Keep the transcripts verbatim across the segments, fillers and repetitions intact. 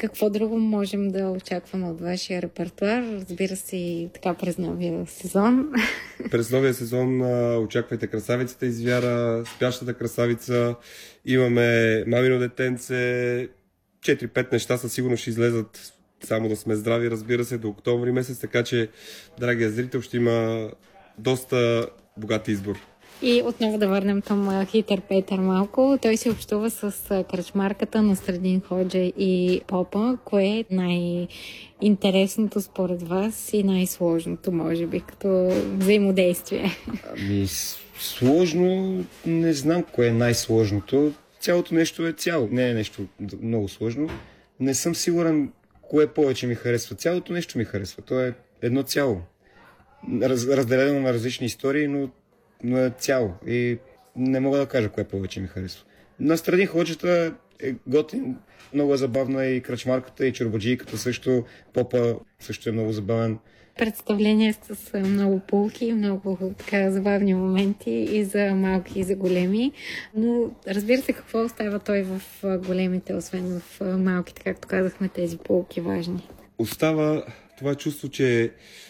Какво друго можем да очакваме от вашия репертуар? Разбира се и така през новия сезон. През новия сезон а, очаквайте Красавицата из Вяра, Спящата красавица, имаме Мамино детенце, четири-пет неща със сигурно ще излезат, само да сме здрави, разбира се, до октомври месец, така че, драгия зрител, ще има доста богат избор. И отново да върнем към Хитър Петър малко. Той се общува с кръчмарката на Страдин Ходжа и Попа. Кое е най-интересното според вас и най-сложното, може би, като взаимодействие? Ами, сложно, не знам кое е най-сложното. Цялото нещо е цяло, не е нещо много сложно. Не съм сигурен кое повече ми харесва. Цялото нещо ми харесва. То е едно цяло. Раз, разделено на различни истории, но но е цяло и не мога да кажа кое повече ми харесва. На Страдин Ходжата е готин, много е забавна и кръчмарката, и чербаджийката също, Попа също е много забавен. Представление с много пулки, много така забавни моменти и за малки, и за големи. Но разбира се, какво остава той в големите, освен в малките, както казахме, тези пулки важни? Остава това чувство, че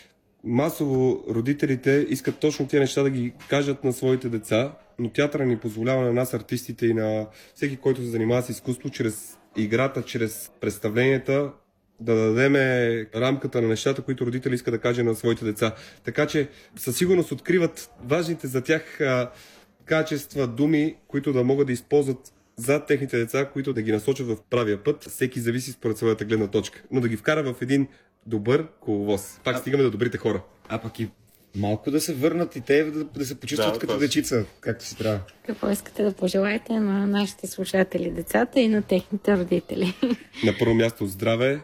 масово родителите искат точно тези неща да ги кажат на своите деца, но театъра ни позволява на нас, артистите и на всеки, който се занимава с изкуство, чрез играта, чрез представленията, да дадеме рамката на нещата, които родители искат да кажат на своите деца. Така че със сигурност откриват важните за тях а, качества, думи, които да могат да използват за техните деца, които да ги насочат в правия път. Всеки зависи според своята гледна точка, но да ги вкара в един добър коловоз. Пак стигаме до добрите хора. А пък и малко да се върнат и те да, да се почувстват да, като дечица, както си трябва. Какво искате да пожелаете на нашите слушатели, децата и на техните родители? На първо място здраве,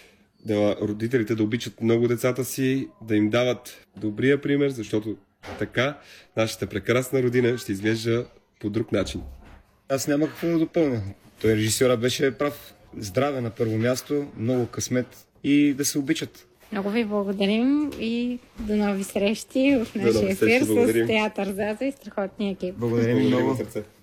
да родителите да обичат много децата си, да им дават добрия пример, защото така нашата прекрасна родина ще изглежда по друг начин. Аз няма какво да допълня. Той режисьора беше прав. Здраве на първо място, много късмет и да се обичат. Много ви благодарим и до нови срещи в нашия ефир с Театър Заза и страхотния екип. Благодарим много.